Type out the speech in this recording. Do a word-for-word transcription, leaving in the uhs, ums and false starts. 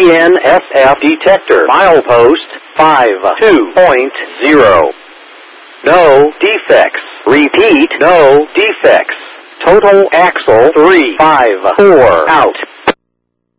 N S F detector. Milepost five two point zero. No defects. Repeat, no defects. Total axle three five four out.